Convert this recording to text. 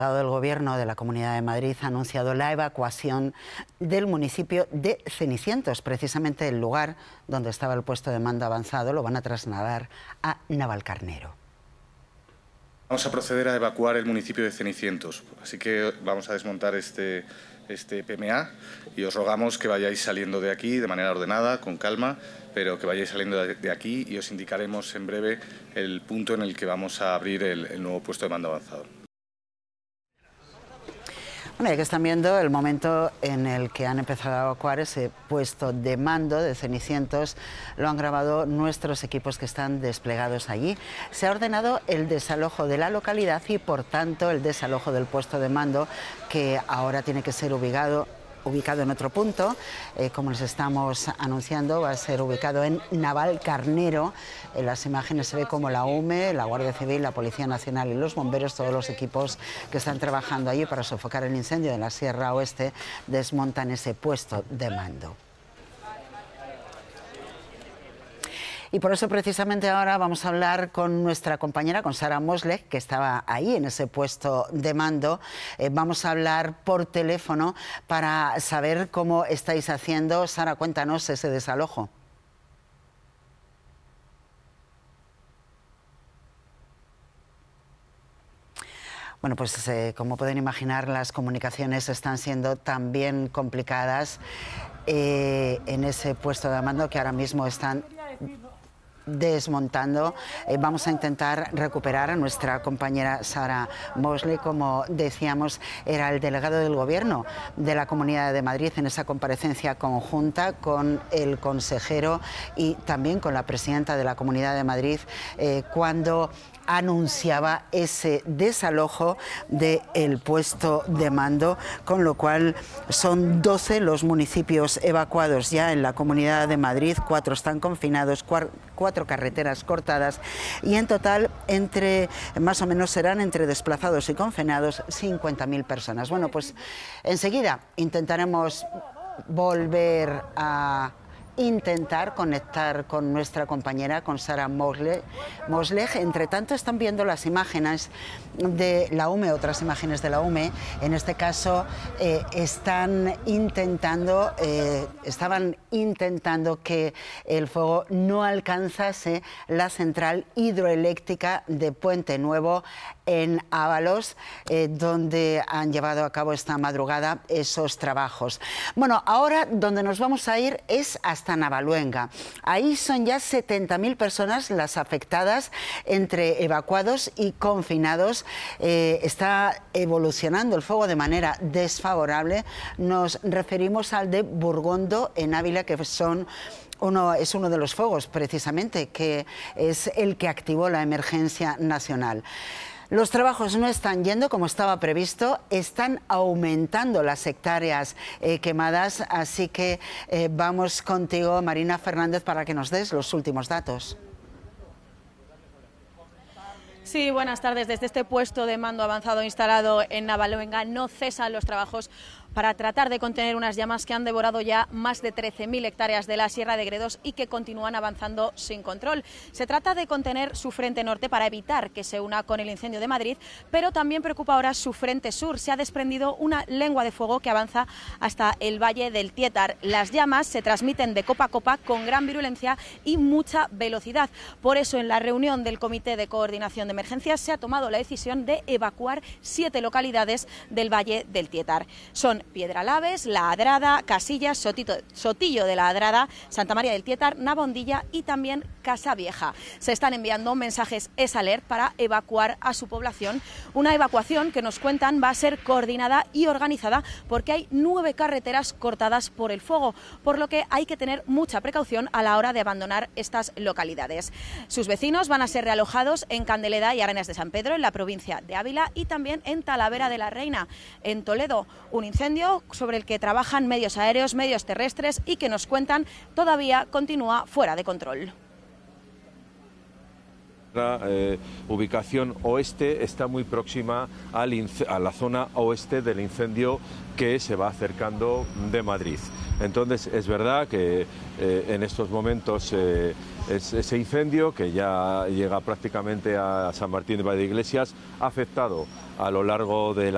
El Gobierno de la Comunidad de Madrid ha anunciado la evacuación del municipio de Cenicientos, precisamente el lugar donde estaba el puesto de mando avanzado. Lo van a trasladar a Navalcarnero. Vamos a proceder a evacuar el municipio de Cenicientos, así que vamos a desmontar este PMA y os rogamos que vayáis saliendo de aquí de manera ordenada, con calma, pero que vayáis saliendo de aquí y os indicaremos en breve el punto en el que vamos a abrir el nuevo puesto de mando avanzado. Bueno, ya que están viendo el momento en el que han empezado a evacuar ese puesto de mando de Cenicientos, lo han grabado nuestros equipos que están desplegados allí. Se ha ordenado el desalojo de la localidad y, por tanto, el desalojo del puesto de mando, que ahora tiene que ser ubicado en otro punto. Como les estamos anunciando, va a ser ubicado en Navalcarnero. En las imágenes se ve como la UME, la Guardia Civil, la Policía Nacional y los bomberos, todos los equipos que están trabajando allí para sofocar el incendio de la Sierra Oeste, desmontan ese puesto de mando. Y por eso precisamente ahora vamos a hablar con nuestra compañera, con Sara Moslech, que estaba ahí en ese puesto de mando. Vamos a hablar por teléfono para saber cómo estáis haciendo. Sara, cuéntanos ese desalojo. Bueno, pues como pueden imaginar, las comunicaciones están siendo también complicadas en ese puesto de mando que ahora mismo están desmontando. Vamos a intentar recuperar a nuestra compañera Sara Moslech. Como decíamos, era el delegado del Gobierno de la Comunidad de Madrid en esa comparecencia conjunta con el consejero y también con la presidenta de la Comunidad de Madrid cuando anunciaba ese desalojo del puesto de mando, con lo cual son 12 los municipios evacuados ya en la Comunidad de Madrid, 4 están confinados, 4 carreteras cortadas y en total más o menos serán entre desplazados y confinados 50.000 personas. Bueno, pues enseguida intentaremos volver a intentar conectar con nuestra compañera, con Sara Moslech. Entre tanto, están viendo las imágenes de la UME, otras imágenes de la UME. En este caso, estaban intentando que el fuego no alcanzase la central hidroeléctrica de Puente Nuevo en Ábalos, donde han llevado a cabo esta madrugada esos trabajos. Bueno, ahora donde nos vamos a ir es hasta Navaluenga. Ahí son ya 70.000 personas las afectadas entre evacuados y confinados. Está evolucionando el fuego de manera desfavorable. Nos referimos al de Burgondo en Ávila, que es uno de los fuegos precisamente, que es el que activó la emergencia nacional. Los trabajos no están yendo como estaba previsto, están aumentando las hectáreas quemadas, así que vamos contigo, Marina Fernández, para que nos des los últimos datos. Sí, buenas tardes. Desde este puesto de mando avanzado instalado en Navaluenga no cesan los trabajos para tratar de contener unas llamas que han devorado ya más de 13.000 hectáreas de la Sierra de Gredos y que continúan avanzando sin control. Se trata de contener su frente norte para evitar que se una con el incendio de Madrid, pero también preocupa ahora su frente sur. Se ha desprendido una lengua de fuego que avanza hasta el Valle del Tietar. Las llamas se transmiten de copa a copa con gran virulencia y mucha velocidad. Por eso, en la reunión del Comité de Coordinación de Emergencias se ha tomado la decisión de evacuar 7 localidades del Valle del Tietar. Son Piedralaves, La Adrada, Casillas, Sotillo de la Adrada, Santa María del Tietar, Navondilla y también Casavieja. Se están enviando mensajes SALERT para evacuar a su población. Una evacuación que nos cuentan va a ser coordinada y organizada porque hay 9 carreteras cortadas por el fuego, por lo que hay que tener mucha precaución a la hora de abandonar estas localidades. Sus vecinos van a ser realojados en Candeleda y Arenas de San Pedro, en la provincia de Ávila, y también en Talavera de la Reina, en Toledo. Un incendio sobre el que trabajan medios aéreos, medios terrestres y que nos cuentan todavía continúa fuera de control. La ubicación oeste está muy próxima a la zona oeste del incendio que se va acercando de Madrid. Entonces es verdad que en estos momentos ese incendio, que ya llega prácticamente a San Martín de Valdeiglesias, ha afectado a lo largo de la